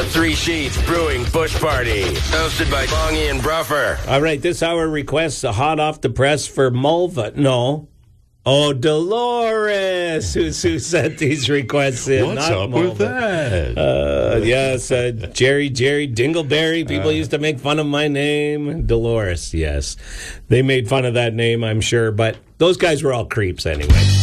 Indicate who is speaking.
Speaker 1: Three Sheets Brewing Bush Party. Hosted by Bongie and Bruffer.
Speaker 2: All right, this hour requests a hot off the press for Mulva. No. Oh, Dolores, who sent these requests in.
Speaker 3: What's up with that?
Speaker 2: Yes, Jerry Dingleberry. People used to make fun of my name. Dolores, yes. They made fun of that name, I'm sure. But those guys were all creeps anyway.